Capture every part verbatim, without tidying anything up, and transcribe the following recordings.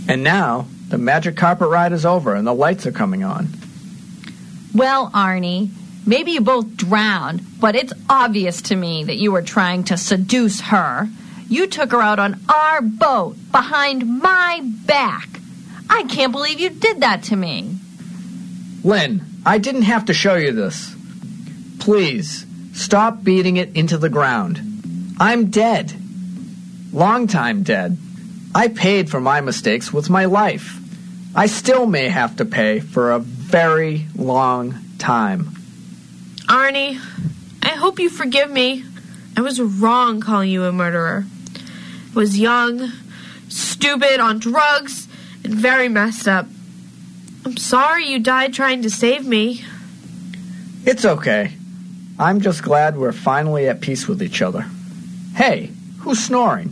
And now, the magic carpet ride is over and the lights are coming on. Well, Arnie, maybe you both drowned, but it's obvious to me that you were trying to seduce her. You took her out on our boat, behind my back. I can't believe you did that to me. Lynn, I didn't have to show you this. Please, stop beating it into the ground. I'm dead. Long time dead. I paid for my mistakes with my life. I still may have to pay for a very long time. Arnie, I hope you forgive me. I was wrong calling you a murderer. I was young, stupid, on drugs, and very messed up. I'm sorry you died trying to save me. It's okay. I'm just glad we're finally at peace with each other. Hey, who's snoring?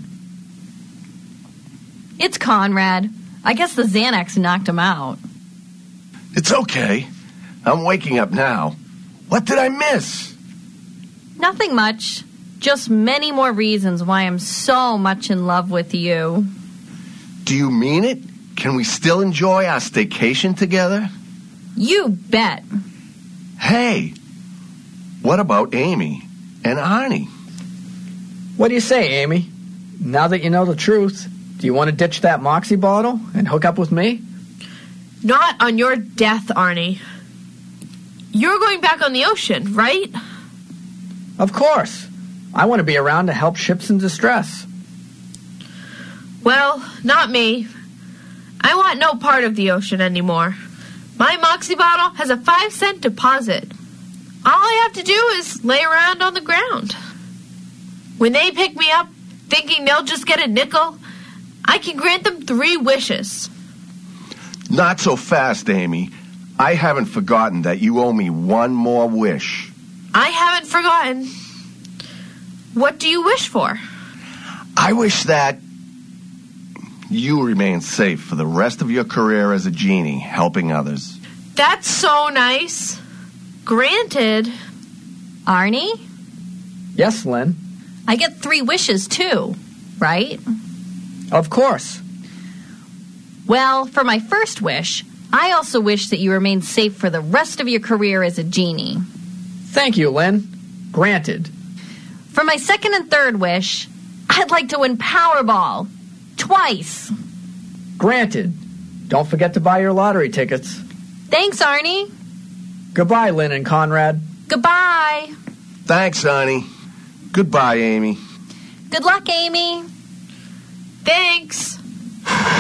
It's Conrad. I guess the Xanax knocked him out. It's okay. I'm waking up now. What did I miss? Nothing much. Just many more reasons why I'm so much in love with you. Do you mean it? Can we still enjoy our staycation together? You bet. Hey, what about Amy and Arnie? What do you say, Amy? Now that you know the truth, do you want to ditch that Moxie bottle and hook up with me? Not on your death, Arnie. You're going back on the ocean, right? Of course. I want to be around to help ships in distress. Well, not me. I want no part of the ocean anymore. My Moxie bottle has a five cent deposit. All I have to do is lay around on the ground. When they pick me up, thinking they'll just get a nickel, I can grant them three wishes. Not so fast, Amy. I haven't forgotten that you owe me one more wish. I haven't forgotten. What do you wish for? I wish that you remain safe for the rest of your career as a genie, helping others. That's so nice. Granted. Arnie? Yes, Lynn? I get three wishes, too, right? Of course. Well, for my first wish, I also wish that you remain safe for the rest of your career as a genie. Thank you, Lynn. Granted. For my second and third wish, I'd like to win Powerball. Twice. Granted. Don't forget to buy your lottery tickets. Thanks, Arnie. Goodbye, Lynn and Conrad. Goodbye. Thanks, Arnie. Goodbye, Amy. Good luck, Amy. Thanks.